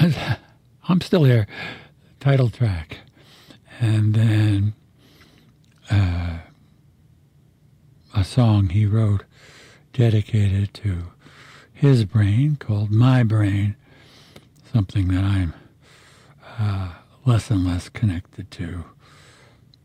I'm Still Here, title track. And then a song he wrote dedicated to his brain called My Brain, something that I'm less and less connected to